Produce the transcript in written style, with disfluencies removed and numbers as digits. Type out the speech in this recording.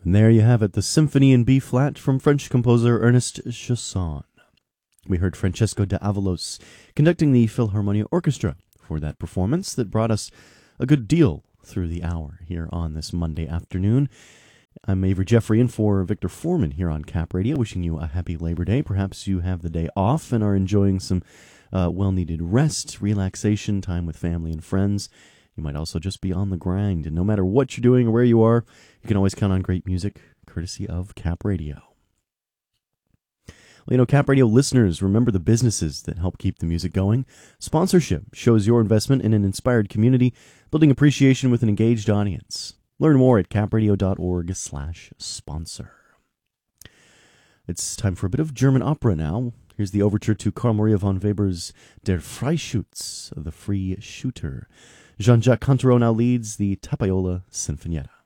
And there you have it, the Symphony in B-flat from French composer Ernest Chausson. We heard Francesco de Avalos conducting the Philharmonia Orchestra for that performance that brought us a good deal through the hour here on this Monday afternoon. I'm Avery Jeffrey in for Victor Foreman here on Cap Radio, wishing you a happy Labor Day. Perhaps you have the day off and are enjoying some well-needed rest, relaxation, time with family and friends. You might also just be on the grind, and no matter what you're doing or where you are, you can always count on great music, courtesy of Cap Radio. Well, Cap Radio listeners, remember the businesses that help keep the music going. Sponsorship shows your investment in an inspired community, building appreciation with an engaged audience. Learn more at capradio.org/sponsor. It's time for a bit of German opera now. Here's the overture to Carl Maria von Weber's Der Freischütz, the Free Shooter. Jean-Jacques Contreau now leads the Tapaiola Sinfonietta.